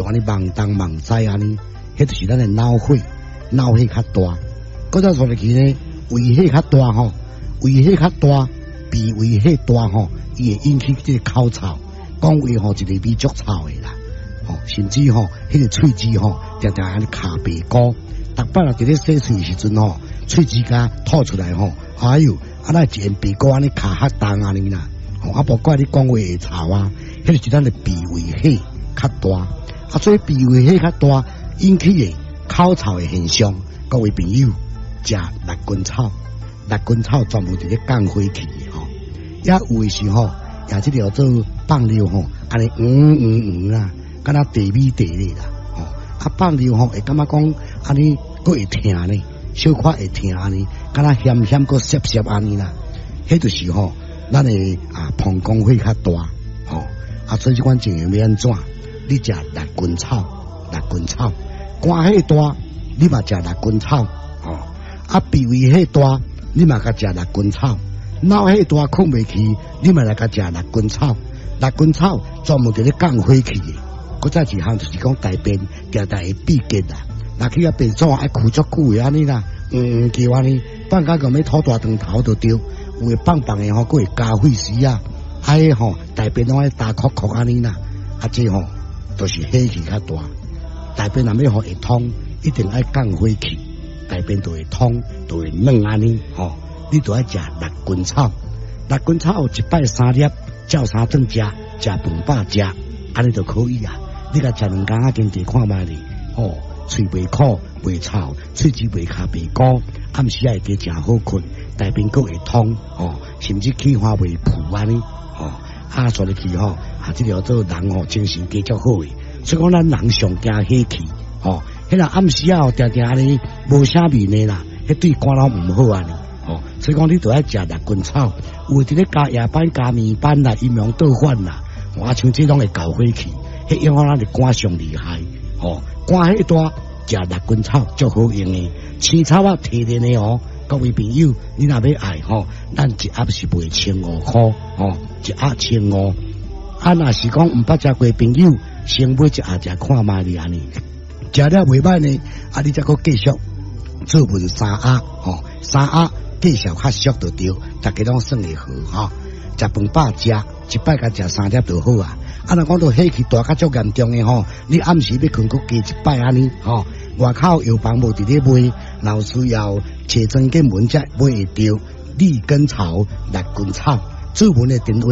安尼盲东盲西安尼，迄就是咱的脑血较大。搁再说落去呢，胃血较大吼，胃血较大，脾胃血大吼，伊会引起这个口臭，讲话吼一个味足臭的啦，吼，甚至吼迄个喙齿吼，常常安尼卡白膏，逐摆若伫咧洗喙时阵吼，喙齿甲吐出来吼，哎哟，啊那一片白膏安尼卡较重安尼啦，吼，啊无怪你讲话会臭啊，迄就是咱的脾胃血较大，啊所以脾胃血较大引起的口臭的现象，各位朋友。食辣根草，辣根草全部伫咧降火气的吼，也有诶时候也即条做放尿吼，安尼啦，敢若地米地咧啦，吼，啊放尿吼会感觉讲安尼佫会疼呢，小可会疼安尼，敢若咸咸佫涩涩安尼啦，迄就是吼，咱诶膀胱火较大，吼，所以即款情形要安怎？你食辣根草，肝血大，你嘛食辣根草，吼。脾胃血大，你嘛甲食辣根草；脑血大困袂去，你嘛来甲食辣根草。辣根草专门伫咧降火气的。搁再一项就是讲大便常常会闭结啦，若去啊便所爱哭足久的安尼啦，叫安尼，放假个要吐大肠头就对，有诶棒棒的吼，佫会加血丝啊，迄吼大便拢爱大哭哭安尼啦，这吼都是火气较大，大便若要互会通，一定爱降火气。大便就会通，就会软安尼，吼！你就要食辣根草，辣根草一摆3粒，照3顿食，食饭饱食，安尼就可以啊。你甲食2工仔经济看卖哩，吼，喙袂苦，袂臭，喙齿袂卡白膏，暗时会加食好困，大便佫会通，吼，甚至气化袂浮安尼，吼，说入去吼，这条做人吼精神加足好诶，所以讲咱人上惊火气，吼。迄个暗时啊，常常安尼无啥面的啦，迄对肝脑唔好啊尼，吼，所以讲你都要食辣根草，有伫咧加夜班、加暝班啦、阴阳倒反啦，像这种会搞火气，迄影响咱的肝上厉害，吼，肝血大食辣根草足好用的，青草啊提炼的哦，各位朋友，你若要爱吼，咱一盒是卖1500块，吼，一盒1500，若是讲唔捌食过朋友，先买一盒食看卖哩安尼。食了袂歹呢，你再继续做份3盒，吼，3盒继续较俗就对，大家拢算会好，吼。食饭饱食，一摆甲食3粒就好啊。若讲到火气大较足严重的吼，你暗时要困佫加一摆安尼，吼。外口药房无伫咧卖，若需要车庄进门才买会到利根草、辣根草。注文的电话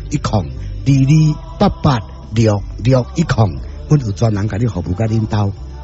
22886610，22886610，阮有专人甲你服务甲领导。